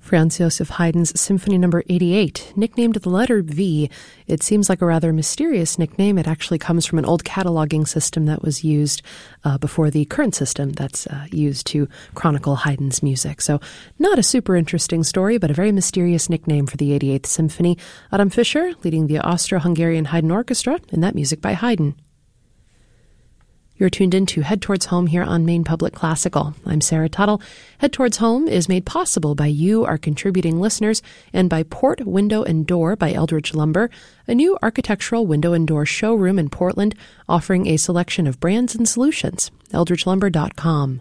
Franz Joseph Haydn's Symphony No. 88, nicknamed the letter V. It seems like a rather mysterious nickname. It actually comes from an old cataloging system that was used before the current system that's used to chronicle Haydn's music. So not a super interesting story, but a very mysterious nickname for the 88th Symphony. Adam Fischer leading the Austro-Hungarian Haydn Orchestra, and that music by Haydn. You're tuned in to Head Towards Home here on Maine Public Classical. I'm Sarah Tuttle. Head Towards Home is made possible by you, our contributing listeners, and by Port Window and Door by Eldridge Lumber, a new architectural window and door showroom in Portland offering a selection of brands and solutions. EldridgeLumber.com.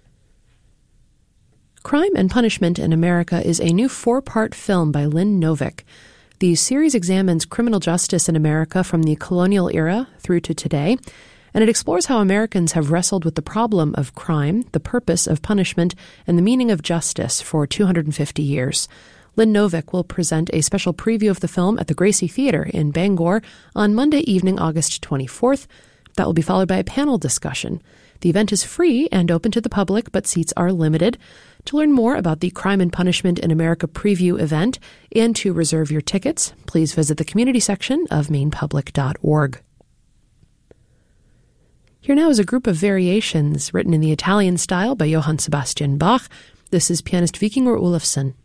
Crime and Punishment in America is a new 4-part film by Lynn Novick. The series examines criminal justice in America from the colonial era through to today, and it explores how Americans have wrestled with the problem of crime, the purpose of punishment, and the meaning of justice for 250 years. Lynn Novick will present a special preview of the film at the Gracie Theatre in Bangor on Monday evening, August 24th. That will be followed by a panel discussion. The event is free and open to the public, but seats are limited. To learn more about the Crime and Punishment in America preview event and to reserve your tickets, please visit the community section of mainepublic.org. Here now is a group of variations written in the Italian style by Johann Sebastian Bach. This is pianist Vikingur Olafsson.